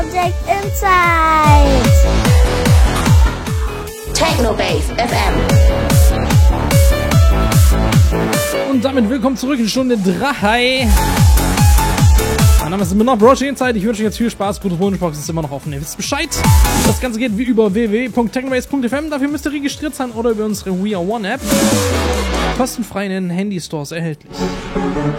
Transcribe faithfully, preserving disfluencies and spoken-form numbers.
Project Insight. Technobase F M. Und damit willkommen zurück in Stunde drei. Mein Name ist immer noch Project Insight. Ich wünsche euch jetzt viel Spaß. Gutes Wunschbox ist immer noch offen. Ihr wisst Bescheid. Das Ganze geht wie über w w w punkt technobase punkt f m. Dafür müsst ihr registriert sein oder über unsere We Are One App. Kostenfrei in den Handy-Stores erhältlich.